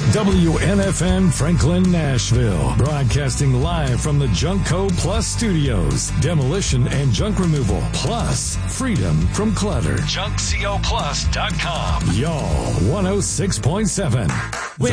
WNFN Franklin, Nashville. Broadcasting live from the Junkco Plus Studios. Demolition and junk removal. Plus, freedom from clutter. JunkCoPlus.com. Y'all 106.7.